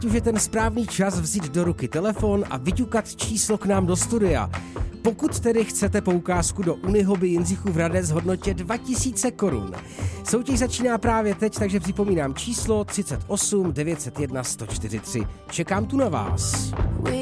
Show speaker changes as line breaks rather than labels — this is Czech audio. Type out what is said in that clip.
už je ten správný čas vzít do ruky telefon a vyťukat číslo k nám do studia. Pokud tedy chcete poukázku do Unihoby Jindřichův Hradec v hodnotě 2000 korun. Soutěž začíná právě teď, takže připomínám číslo 38 901 143. Čekám tu na vás.